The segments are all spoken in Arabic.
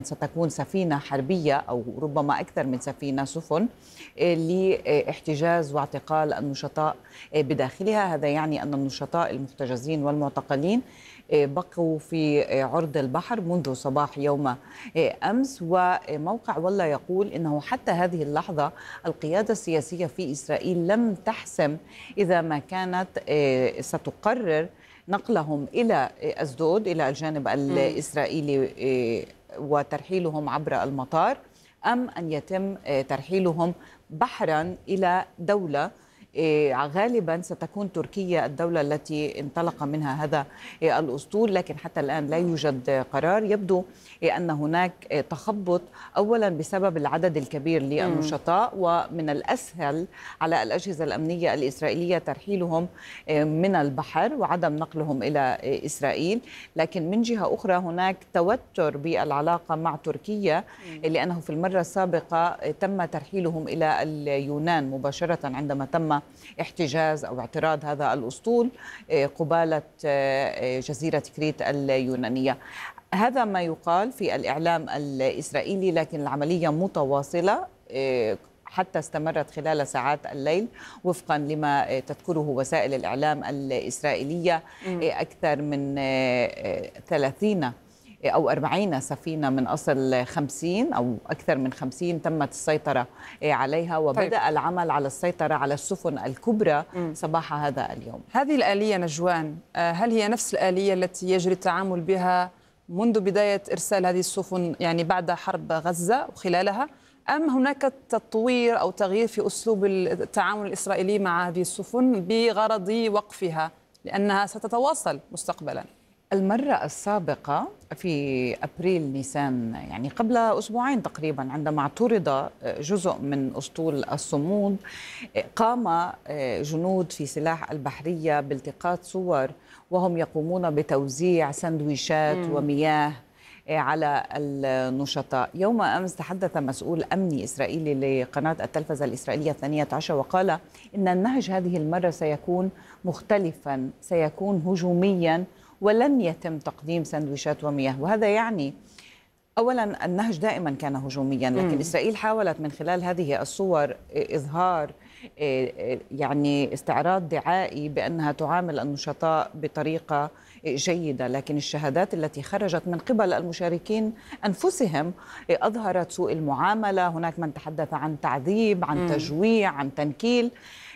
ستكون سفينة حربية أو ربما أكثر من سفينة سفن لاحتجاز واعتقال النشطاء بداخلها. هذا يعني أن النشطاء المحتجزين والمعتقلين بقوا في عرض البحر منذ صباح يوم أمس. وموقع والله يقول إنه حتى هذه اللحظة القيادة السياسية في إسرائيل لم تحسم إذا ما كانت ستقرر نقلهم إلى أسدود إلى الجانب الإسرائيلي وترحيلهم عبر المطار، أم أن يتم ترحيلهم بحرا إلى دولة غالبا ستكون تركيا الدولة التي انطلق منها هذا الأسطول. لكن حتى الآن لا يوجد قرار. يبدو أن هناك تخبط أولا بسبب العدد الكبير للنشطاء، ومن الأسهل على الأجهزة الأمنية الإسرائيلية ترحيلهم من البحر وعدم نقلهم إلى إسرائيل. لكن من جهة أخرى هناك توتر بالعلاقة مع تركيا، لأنه في المرة السابقة تم ترحيلهم إلى اليونان مباشرة عندما تم احتجاز أو اعتراض هذا الأسطول قبالة جزيرة كريت اليونانية. هذا ما يقال في الإعلام الإسرائيلي، لكن العملية متواصلة حتى استمرت خلال ساعات الليل وفقا لما تذكره وسائل الإعلام الإسرائيلية. أكثر من 30 أو 40 سفينة من أصل 50 أو أكثر من 50 تمت السيطرة عليها، وبدأ العمل على السيطرة على السفن الكبرى صباح هذا اليوم. هذه الآلية نجوان، هل هي نفس الآلية التي يجري التعامل بها منذ بداية إرسال هذه السفن، يعني بعد حرب غزة وخلالها، أم هناك تطوير أو تغيير في أسلوب التعامل الإسرائيلي مع هذه السفن بغرض وقفها لأنها ستتواصل مستقبلاً؟ المرة السابقة في أبريل نيسان، يعني قبل أسبوعين تقريبا، عندما اعترض جزء من أسطول الصمود، قام جنود في سلاح البحرية بالتقاط صور وهم يقومون بتوزيع سندويشات ومياه على النشطاء. يوم أمس تحدث مسؤول أمني إسرائيلي لقناة التلفزة الإسرائيلية 12 وقال إن النهج هذه المرة سيكون مختلفا، سيكون هجوميا، ولن يتم تقديم سندويشات ومياه. وهذا يعني أولا النهج دائما كان هجوميا، لكن إسرائيل حاولت من خلال هذه الصور إظهار يعني استعراض دعائي بأنها تعامل النشطاء بطريقة جيدة، لكن الشهادات التي خرجت من قبل المشاركين أنفسهم أظهرت سوء المعاملة. هناك من تحدث عن تعذيب، عن تجويع، عن تنكيل.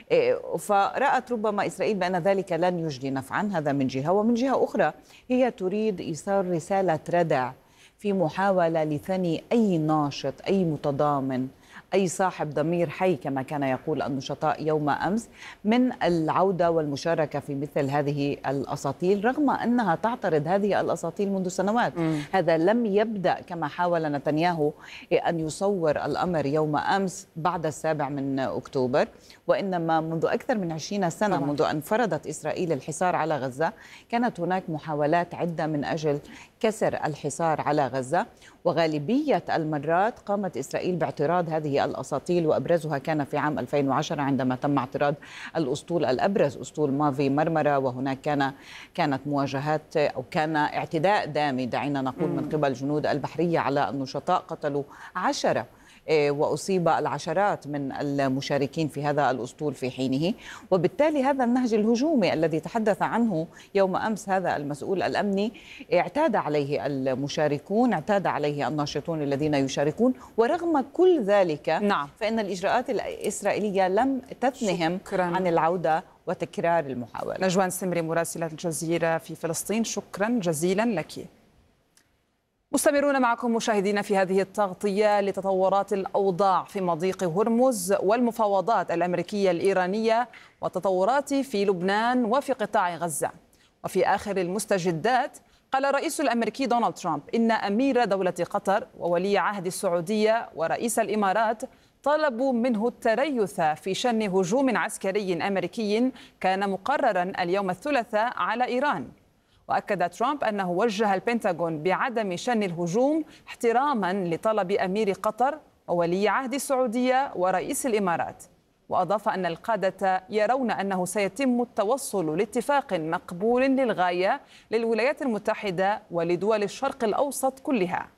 فرأت ربما إسرائيل بأن ذلك لن يجدي نفعا. هذا من جهة، ومن جهة أخرى هي تريد إيصال رسالة ردع في محاولة لثني أي ناشط، أي متضامن، أي صاحب ضمير حي كما كان يقول النشطاء يوم أمس من العودة والمشاركة في مثل هذه الأساطيل، رغم أنها تعترض هذه الأساطيل منذ سنوات. هذا لم يبدأ كما حاول نتنياهو أن يصور الأمر يوم أمس بعد 7 أكتوبر، وإنما منذ أكثر من 20 سنة منذ أن فرضت إسرائيل الحصار على غزة كانت هناك محاولات عدة من أجل كسر الحصار على غزة، وغالبية المرات قامت إسرائيل باعتراض هذه الأساطيل، وأبرزها كان في عام 2010 عندما تم اعتراض الأسطول الأبرز أسطول مافي مرمرة، وهناك كانت مواجهات أو كان اعتداء دامي دعينا نقول من قبل جنود البحرية على النشطاء، قتلوا 10 وأصيب العشرات من المشاركين في هذا الأسطول في حينه. وبالتالي هذا النهج الهجومي الذي تحدث عنه يوم أمس هذا المسؤول الأمني اعتاد عليه المشاركون، اعتاد عليه الناشطون الذين يشاركون، ورغم كل ذلك فإن الإجراءات الإسرائيلية لم تثنهم عن العودة وتكرار المحاولة. نجوان سمري مراسلة الجزيرة في فلسطين، شكرا جزيلا لك. مستمرون معكم مشاهدينا في هذه التغطية لتطورات الأوضاع في مضيق هرمز والمفاوضات الأمريكية الإيرانية والتطورات في لبنان وفي قطاع غزة. وفي آخر المستجدات قال الرئيس الأمريكي دونالد ترامب إن أمير دولة قطر وولي عهد السعودية ورئيس الإمارات طلبوا منه التريث في شن هجوم عسكري أمريكي كان مقررا اليوم الثلاثاء على إيران. وأكد ترامب أنه وجه البنتاغون بعدم شن الهجوم احتراما لطلب أمير قطر وولي عهد السعودية ورئيس الإمارات. وأضاف أن القادة يرون أنه سيتم التوصل لاتفاق مقبول للغاية للولايات المتحدة ولدول الشرق الأوسط كلها.